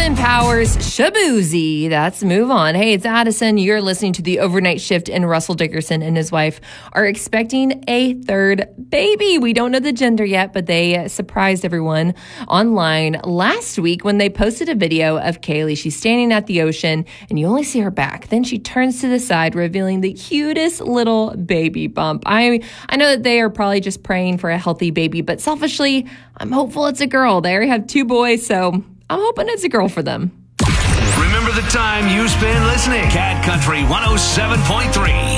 Austin Powers, Shaboozey. That's Move On. Hey, it's Addison. You're listening to The Overnight Shift, and Russell Dickerson and his wife are expecting a third baby. We don't know the gender yet, but they surprised everyone online last week when they posted a video of Kaylee. She's standing at the ocean, and you only see her back. Then she turns to the side, revealing the cutest little baby bump. I know that they are probably just praying for a healthy baby, but selfishly, I'm hopeful it's a girl. They already have 2 boys, so I'm hoping it's a girl for them. Remember the time you spend listening. Cat Country 107.3.